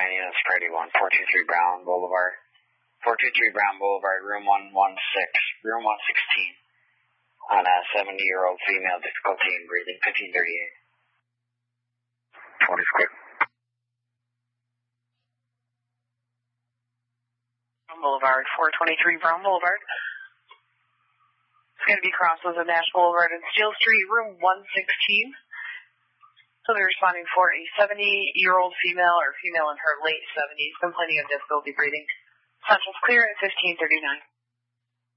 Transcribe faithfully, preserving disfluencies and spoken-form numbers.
nine units for eighty-one, four two three Brown Boulevard. four two three Brown Boulevard, room one one six, room one sixteen. On a seventy-year-old female, difficulty in breathing, fifteen thirty-eight. twenty square. Boulevard, four twenty-three Brown Boulevard. It's going to be crossed with a Nash Boulevard and Steel Street, room one sixteen. So they're responding for a seventy-year-old female or female in her late seventies, complaining of difficulty breathing. Central's clear at fifteen thirty-nine.